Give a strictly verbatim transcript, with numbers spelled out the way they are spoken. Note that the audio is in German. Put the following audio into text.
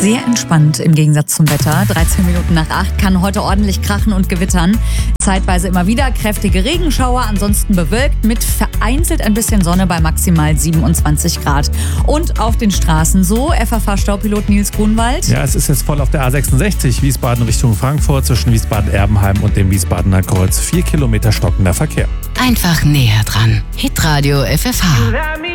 Sehr entspannt im Gegensatz zum Wetter. dreizehn Minuten nach acht kann heute ordentlich krachen und gewittern. Zeitweise immer wieder kräftige Regenschauer, ansonsten bewölkt mit vereinzelt ein bisschen Sonne bei maximal siebenundzwanzig Grad. Und auf den Straßen so, F A V-Staupilot Nils Grunwald. Ja, es ist jetzt voll auf der A sechsundsechzig, Wiesbaden Richtung Frankfurt, zwischen Wiesbaden-Erbenheim und dem Wiesbadener Kreuz. Vier Kilometer stockender Verkehr. Einfach näher dran. Hitradio F F H.